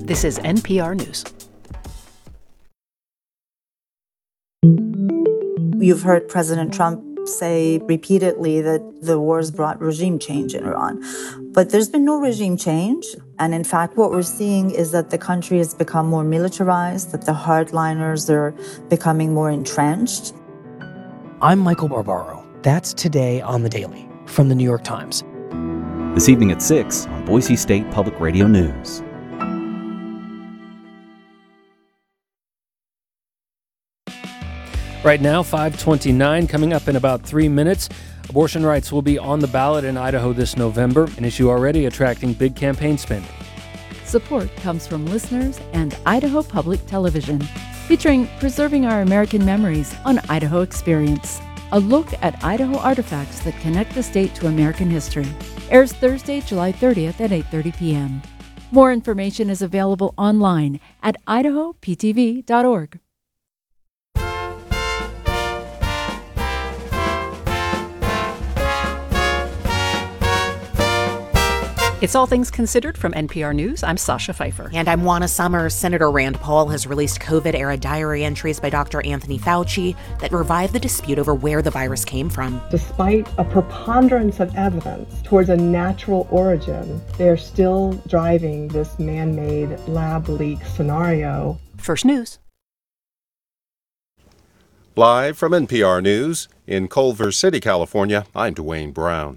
This is NPR News. You've heard President Trump say repeatedly that the wars brought regime change in Iran. But there's been no regime change. And in fact, what we're seeing is that the country has become more militarized, that the hardliners are becoming more entrenched. I'm Michael Barbaro. That's Today on the Daily from the New York Times. This evening at 6 on Boise State Public Radio News. Right now, 5:29, coming up in about 3 minutes. Abortion rights will be on the ballot in Idaho this November, an issue already attracting big campaign spending. Support comes from listeners and Idaho Public Television, featuring Preserving Our American Memories on Idaho Experience, a look at Idaho artifacts that connect the state to American history. Airs Thursday, July 30th at 8:30 p.m. More information is available online at idahoptv.org. It's All Things Considered from NPR News. I'm Sasha Pfeiffer. And I'm Juana Summers. Senator Rand Paul has released COVID-era diary entries by Dr. Anthony Fauci that revive the dispute over where the virus came from. Despite a preponderance of evidence towards a natural origin, they're still driving this man-made lab leak scenario. First News. Live from NPR News in Culver City, California, I'm Dwayne Brown.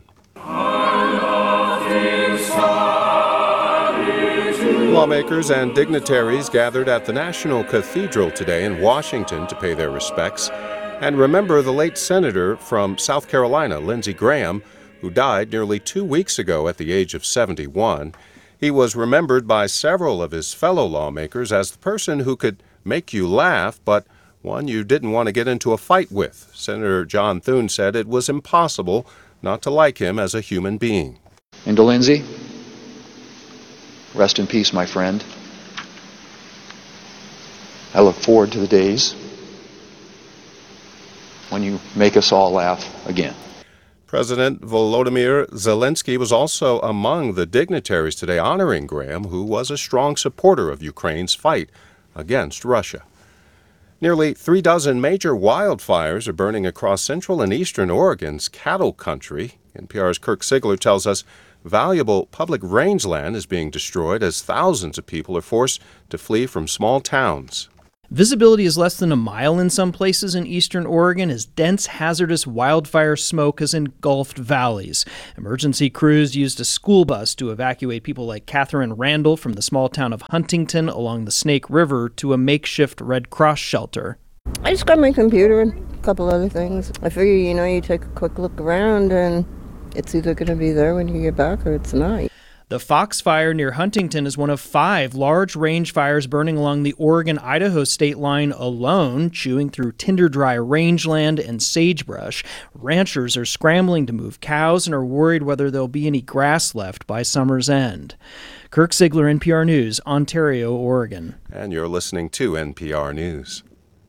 Lawmakers and dignitaries gathered at the National Cathedral today in Washington to pay their respects and remember the late senator from South Carolina, Lindsey Graham, who died nearly 2 weeks ago at the age of 71. He was remembered by several of his fellow lawmakers as the person who could make you laugh, but one you didn't want to get into a fight with. Senator John Thune said it was impossible not to like him as a human being. And to Lindsey, rest in peace, my friend. I look forward to the days when you make us all laugh again. President Volodymyr Zelensky was also among the dignitaries today honoring Graham, who was a strong supporter of Ukraine's fight against Russia. Nearly 36 major wildfires are burning across central and eastern Oregon's cattle country. NPR's Kirk Sigler tells us valuable public rangeland is being destroyed as thousands of people are forced to flee from small towns. Visibility is less than a mile in some places in eastern Oregon as dense, hazardous wildfire smoke has engulfed valleys. Emergency crews used a school bus to evacuate people like Catherine Randall from the small town of Huntington along the Snake River to a makeshift Red Cross shelter. I just got my computer and a couple other things. I figure, you take a quick look around and it's either going to be there when you get back or it's not. The Fox Fire near Huntington is one of 5 large range fires burning along the Oregon-Idaho state line alone, chewing through tinder-dry rangeland and sagebrush. Ranchers are scrambling to move cows and are worried whether there'll be any grass left by summer's end. Kirk Sigler, NPR News, Ontario, Oregon. And you're listening to NPR News.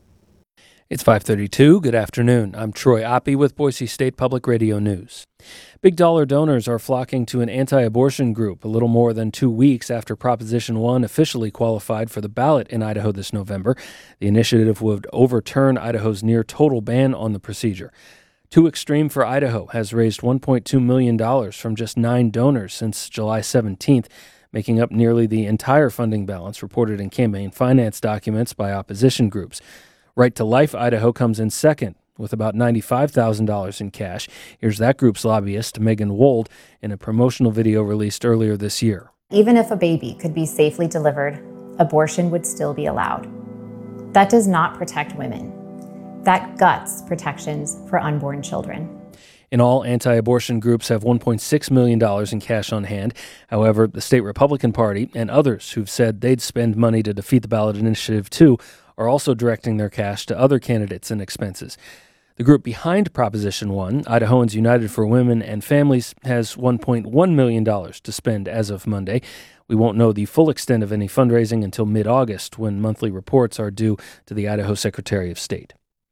It's 5:32. Good afternoon. I'm Troy Oppie with Boise State Public Radio News. Big dollar donors are flocking to an anti-abortion group a little more than 2 weeks after Proposition 1 officially qualified for the ballot in Idaho this November. The initiative would overturn Idaho's near-total ban on the procedure. Too Extreme for Idaho has raised $1.2 million from just 9 donors since July 17th, making up nearly the entire funding balance reported in campaign finance documents by opposition groups. Right to Life Idaho comes in second with about $95,000 in cash. Here's that group's lobbyist, Megan Wold, in a promotional video released earlier this year. Even if a baby could be safely delivered, abortion would still be allowed. That does not protect women. That guts protections for unborn children. In all, anti-abortion groups have $1.6 million in cash on hand. However, the state Republican Party and others who've said they'd spend money to defeat the ballot initiative too are also directing their cash to other candidates and expenses. The group behind Proposition 1, Idahoans United for Women and Families, has $1.1 million to spend as of Monday. We won't know the full extent of any fundraising until mid-August, when monthly reports are due to the Idaho Secretary of State.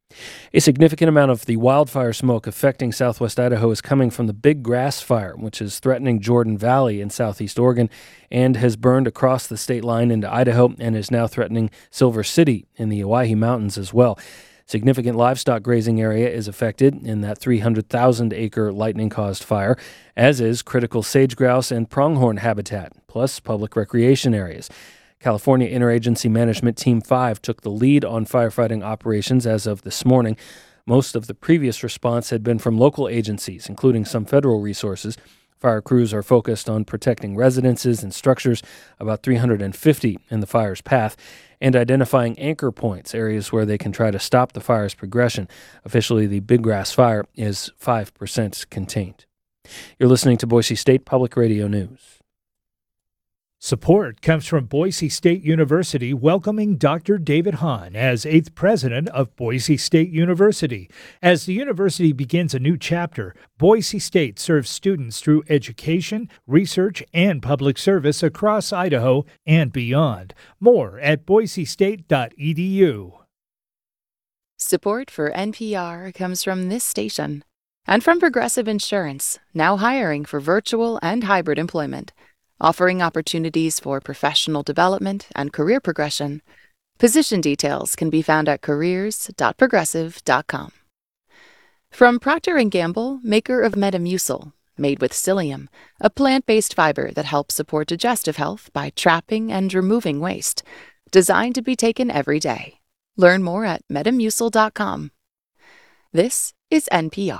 A significant amount of the wildfire smoke affecting southwest Idaho is coming from the Big Grass Fire, which is threatening Jordan Valley in southeast Oregon and has burned across the state line into Idaho and is now threatening Silver City in the Owyhee Mountains as well. Significant livestock grazing area is affected in that 300,000-acre lightning-caused fire, as is critical sage-grouse and pronghorn habitat, plus public recreation areas. California Interagency Management Team 5 took the lead on firefighting operations as of this morning. Most of the previous response had been from local agencies, including some federal resources. Fire crews are focused on protecting residences and structures, about 350 in the fire's path, and identifying anchor points, areas where they can try to stop the fire's progression. Officially, the Big Grass Fire is 5% contained. You're listening to Boise State Public Radio News. Support comes from Boise State University welcoming Dr. David Hahn as 8th president of Boise State University. As the university begins a new chapter, Boise State serves students through education, research, and public service across Idaho and beyond. More at boisestate.edu. Support for NPR comes from this station and from Progressive Insurance, now hiring for virtual and hybrid employment, offering opportunities for professional development and career progression. Position details can be found at careers.progressive.com. From Procter & Gamble, maker of Metamucil, made with psyllium, a plant-based fiber that helps support digestive health by trapping and removing waste, designed to be taken every day. Learn more at metamucil.com. This is NPR.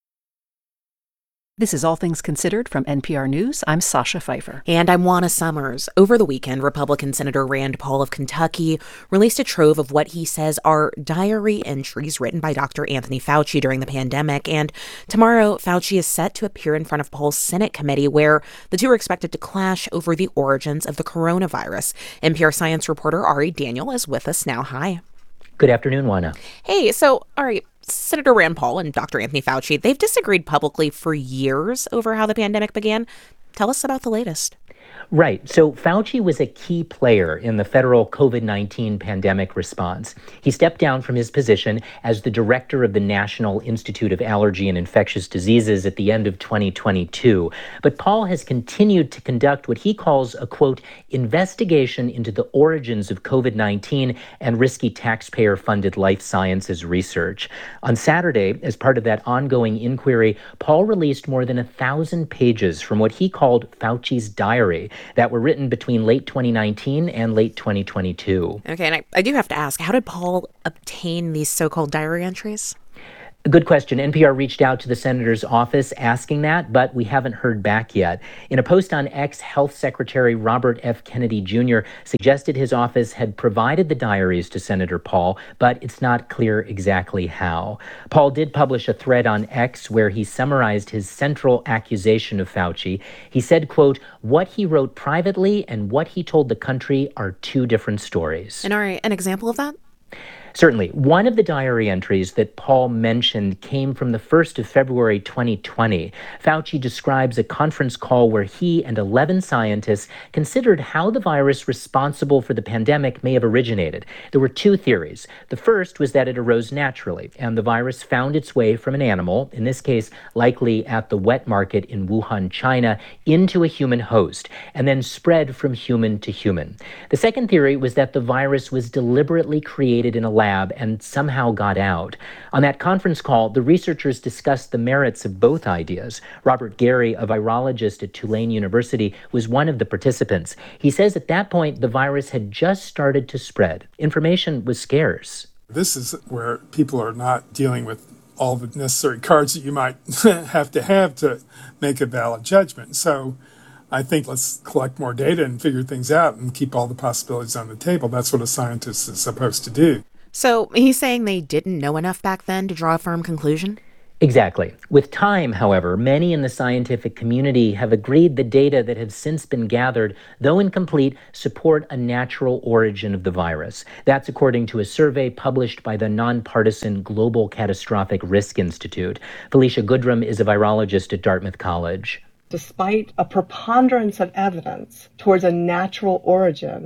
This is All Things Considered from NPR News. I'm Sasha Pfeiffer. And I'm Juana Summers. Over the weekend, Republican Senator Rand Paul of Kentucky released a trove of what he says are diary entries written by Dr. Anthony Fauci during the pandemic. And tomorrow, Fauci is set to appear in front of Paul's Senate committee, where the two are expected to clash over the origins of the coronavirus. NPR science reporter Ari Daniel is with us now. Hi. Good afternoon, Juana. Hey, so, Ari, Senator Rand Paul and Dr. Anthony Fauci, they've disagreed publicly for years over how the pandemic began. Tell us about the latest. Right. So Fauci was a key player in the federal COVID-19 pandemic response. He stepped down from his position as the director of the National Institute of Allergy and Infectious Diseases at the end of 2022. But Paul has continued to conduct what he calls a, quote, investigation into the origins of COVID-19 and risky taxpayer-funded life sciences research. On Saturday, as part of that ongoing inquiry, Paul released more than 1,000 pages from what he called Fauci's diary that were written between late 2019 and late 2022. Okay, and I do have to ask, how did Paul obtain these so-called diary entries? Good question. NPR reached out to the senator's office asking that, but we haven't heard back yet. In a post on X, Health Secretary Robert F. Kennedy Jr. suggested his office had provided the diaries to Senator Paul, but it's not clear exactly how. Paul did publish a thread on X where he summarized his central accusation of Fauci. He said, quote, what he wrote privately and what he told the country are two different stories. And Ari, an example of that? Certainly. One of the diary entries that Paul mentioned came from the 1st of February 2020. Fauci describes a conference call where he and 11 scientists considered how the virus responsible for the pandemic may have originated. There were two theories. The first was that it arose naturally, and the virus found its way from an animal, in this case likely at the wet market in Wuhan, China, into a human host, and then spread from human to human. The second theory was that the virus was deliberately created in a lab and somehow got out. On that conference call, the researchers discussed the merits of both ideas. Robert Gary, a virologist at Tulane University, was one of the participants. He says at that point, the virus had just started to spread. Information was scarce. This is where people are not dealing with all the necessary cards that you might have to make a valid judgment. So I think let's collect more data and figure things out and keep all the possibilities on the table. That's what a scientist is supposed to do. So he's saying they didn't know enough back then to draw a firm conclusion? Exactly. With time, however, many in the scientific community have agreed the data that have since been gathered, though incomplete, support a natural origin of the virus. That's according to a survey published by the nonpartisan Global Catastrophic Risk Institute. Felicia Goodrum is a virologist at Dartmouth College. Despite a preponderance of evidence towards a natural origin,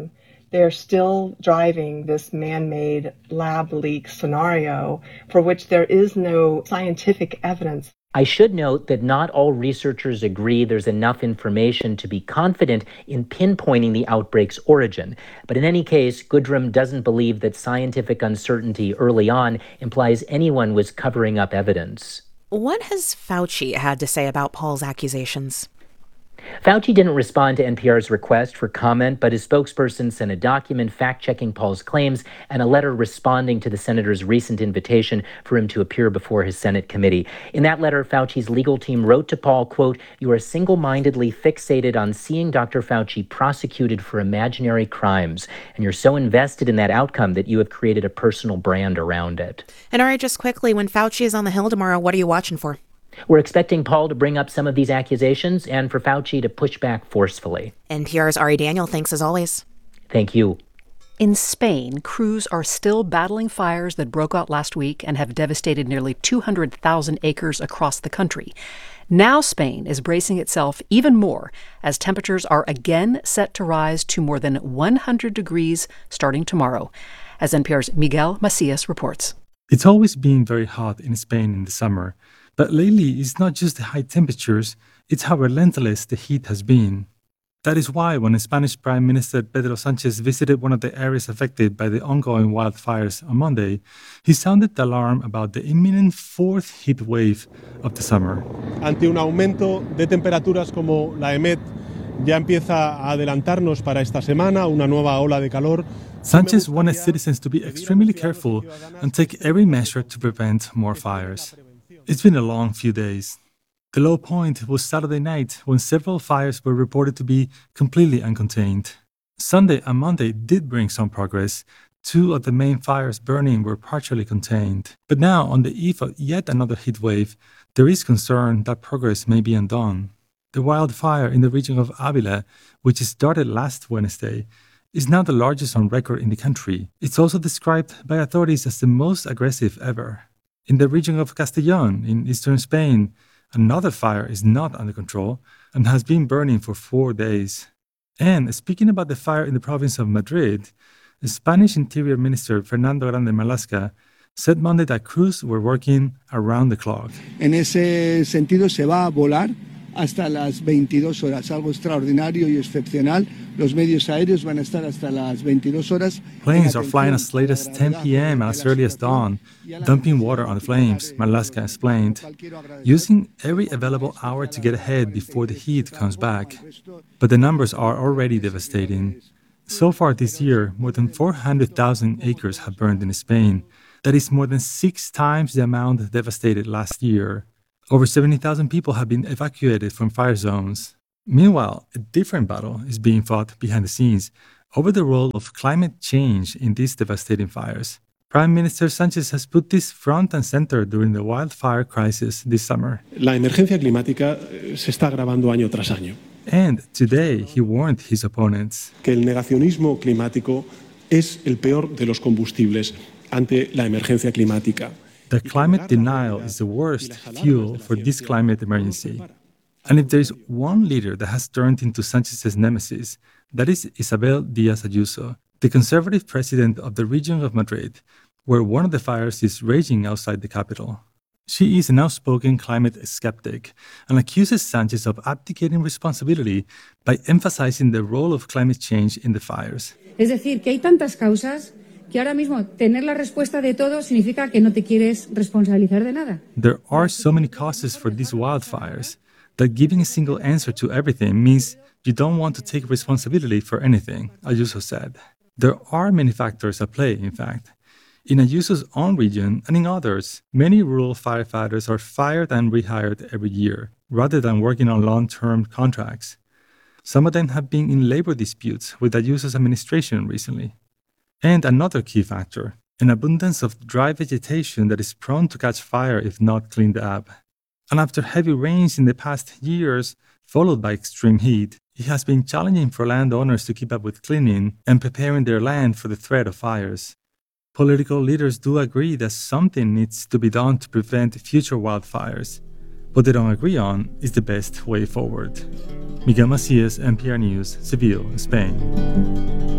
they're still driving this man-made lab leak scenario for which there is no scientific evidence. I should note that not all researchers agree there's enough information to be confident in pinpointing the outbreak's origin. But in any case, Goodrum doesn't believe that scientific uncertainty early on implies anyone was covering up evidence. What has Fauci had to say about Paul's accusations? Fauci didn't respond to NPR's request for comment, but his spokesperson sent a document fact-checking Paul's claims and a letter responding to the senator's recent invitation for him to appear before his Senate committee. In that letter, Fauci's legal team wrote to Paul, quote, "You are single-mindedly fixated on seeing Dr. Fauci prosecuted for imaginary crimes, and you're so invested in that outcome that you have created a personal brand around it." And all right, just quickly, when Fauci is on the Hill tomorrow, what are you watching for? We're expecting Paul to bring up some of these accusations and for Fauci to push back forcefully. NPR's Ari Daniel, thanks as always. Thank you. In Spain, crews are still battling fires that broke out last week and have devastated nearly 200,000 acres across the country. Now Spain is bracing itself even more as temperatures are again set to rise to more than 100 degrees starting tomorrow, as NPR's Miguel Macias reports. It's always been very hot in Spain in the summer. But lately, it's not just the high temperatures, it's how relentless the heat has been. That is why when Spanish Prime Minister Pedro Sánchez visited one of the areas affected by the ongoing wildfires on Monday, he sounded the alarm about the imminent fourth heat wave of the summer. Ante un aumento de temperaturas como la EMET ya empieza a adelantarnos para esta semana, una nueva ola de calor. Sánchez wanted citizens to be extremely careful and take every measure to prevent more fires. It's been a long few days. The low point was Saturday night when several fires were reported to be completely uncontained. Sunday and Monday did bring some progress. Two of the main fires burning were partially contained. But now, on the eve of yet another heat wave, there is concern that progress may be undone. The wildfire in the region of Ávila, which started last Wednesday, is now the largest on record in the country. It's also described by authorities as the most aggressive ever. In the region of Castellón, in eastern Spain, another fire is not under control and has been burning for 4 days. And speaking about the fire in the province of Madrid, the Spanish Interior Minister Fernando Grande Marlaska said Monday that crews were working around the clock. En ese sentido, se va a volar hasta las 22 horas, algo extraordinario y excepcional. Los medios aéreos van a estar hasta las 22 horas. Planes are flying as late as 10 p.m. and as early as dawn, dumping water on the flames, Marlaska explained, using every available hour to get ahead before the heat comes back. But the numbers are already devastating. So far this year, more than 400,000 acres have burned in Spain. That is more than 6 times the amount devastated last year. Over 70,000 people have been evacuated from fire zones. Meanwhile, a different battle is being fought behind the scenes over the role of climate change in these devastating fires. Prime Minister Sánchez has put this front and center during the wildfire crisis this summer. La emergencia climática se está agravando año tras año. And today he warned his opponents que el negacionismo climático es el peor de los combustibles ante la emergencia climática. The climate denial is the worst fuel for this climate emergency. And if there is one leader that has turned into Sanchez's nemesis, that is Isabel Díaz Ayuso, the conservative president of the region of Madrid, where one of the fires is raging outside the capital. She is an outspoken climate skeptic and accuses Sánchez of abdicating responsibility by emphasizing the role of climate change in the fires. Es decir, que hay tantas causas que ahora mismo tener la respuesta de todo significa que no te quieres responsabilizar de nada. There are so many causes for these wildfires that giving a single answer to everything means you don't want to take responsibility for anything, Ayuso said. There are many factors at play, in fact. In Ayuso's own region and in others, many rural firefighters are fired and rehired every year, rather than working on long-term contracts. Some of them have been in labor disputes with Ayuso's administration recently. And another key factor, an abundance of dry vegetation that is prone to catch fire if not cleaned up. And after heavy rains in the past years, followed by extreme heat, it has been challenging for landowners to keep up with cleaning and preparing their land for the threat of fires. Political leaders do agree that something needs to be done to prevent future wildfires. What they don't agree on is the best way forward. Miguel Macias, NPR News, Seville, Spain.